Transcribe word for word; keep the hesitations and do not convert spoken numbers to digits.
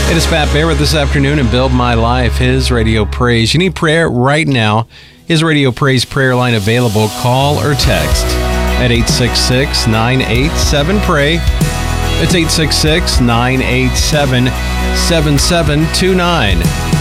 It is Pat Barrett this afternoon and Build My Life, His Radio Praise. You need prayer right now. His Radio Praise prayer line available. Call or text at eight six six, nine eight seven, pray. It's eight six six, nine eight seven, seven seven two nine.